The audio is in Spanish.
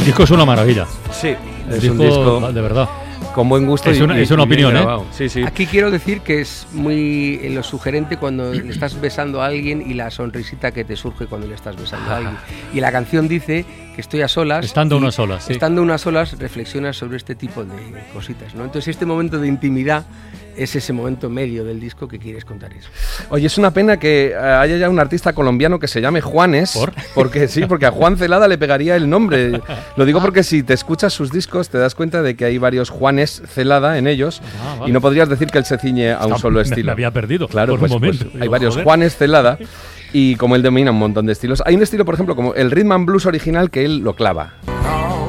disco es una maravilla. Sí, Es un disco de verdad. Con buen gusto. Es una opinión, ¿eh? Sí, sí. Aquí quiero decir que es muy lo sugerente cuando le estás besando a alguien y la sonrisita que te surge cuando le estás besando a alguien. Y la canción dice que estoy a solas. Estando unas solas, sí. Estando unas solas reflexionas sobre este tipo de cositas, ¿no? Entonces este momento de intimidad es ese momento medio del disco que quieres contar eso. Oye, es una pena que haya ya un artista colombiano que se llame Juanes. Porque a Juan Celada le pegaría el nombre. Lo digo porque si te escuchas sus discos te das cuenta de que hay varios Juanes Celada en ellos, vale. Y no podrías decir que él se ciñe a un solo estilo. Me había perdido, claro, por un momento. Pues hay varios Juanes Celada y como él domina un montón de estilos. Hay un estilo, por ejemplo, como el rhythm and blues original que él lo clava.